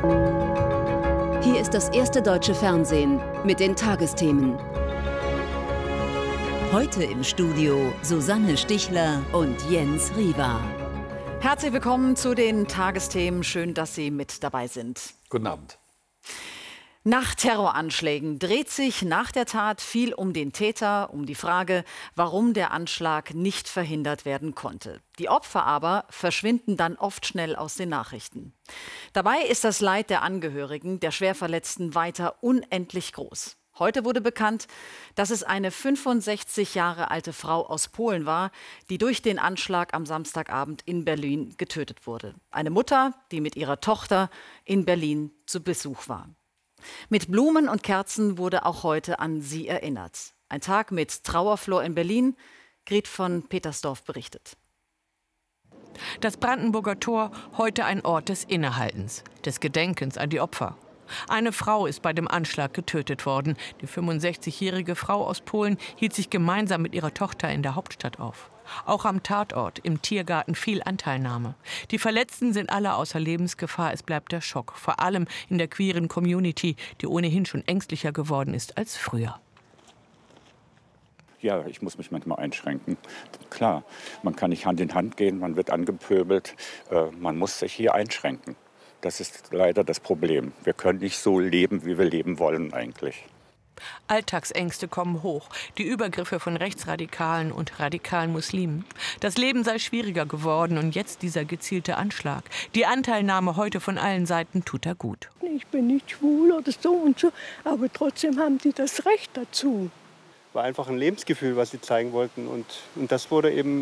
Hier ist das erste deutsche Fernsehen mit den Tagesthemen. Heute im Studio Susanne Stichler und Jens Riva. Herzlich willkommen zu den Tagesthemen. Schön, dass Sie mit dabei sind. Guten Abend. Nach Terroranschlägen dreht sich nach der Tat viel um den Täter, um die Frage, warum der Anschlag nicht verhindert werden konnte. Die Opfer aber verschwinden dann oft schnell aus den Nachrichten. Dabei ist das Leid der Angehörigen der Schwerverletzten weiter unendlich groß. Heute wurde bekannt, dass es eine 65 Jahre alte Frau aus Polen war, die durch den Anschlag am Samstagabend in Berlin getötet wurde. Eine Mutter, die mit ihrer Tochter in Berlin zu Besuch war. Mit Blumen und Kerzen wurde auch heute an sie erinnert. Ein Tag mit Trauerflor in Berlin. Gret von Petersdorf berichtet. Das Brandenburger Tor, heute ein Ort des Innehaltens, des Gedenkens an die Opfer. Eine Frau ist bei dem Anschlag getötet worden. Die 65-jährige Frau aus Polen hielt sich gemeinsam mit ihrer Tochter in der Hauptstadt auf. Auch am Tatort, im Tiergarten, viel Anteilnahme. Die Verletzten sind alle außer Lebensgefahr. Es bleibt der Schock, vor allem in der queeren Community, die ohnehin schon ängstlicher geworden ist als früher. Ja, ich muss mich manchmal einschränken. Klar, man kann nicht Hand in Hand gehen, man wird angepöbelt. Man muss sich hier einschränken. Das ist leider das Problem. Wir können nicht so leben, wie wir leben wollen eigentlich. Alltagsängste kommen hoch, die Übergriffe von Rechtsradikalen und radikalen Muslimen. Das Leben sei schwieriger geworden und jetzt dieser gezielte Anschlag. Die Anteilnahme heute von allen Seiten tut er gut. Ich bin nicht schwul oder so und so, aber trotzdem haben die das Recht dazu. War einfach ein Lebensgefühl, was sie zeigen wollten und das wurde eben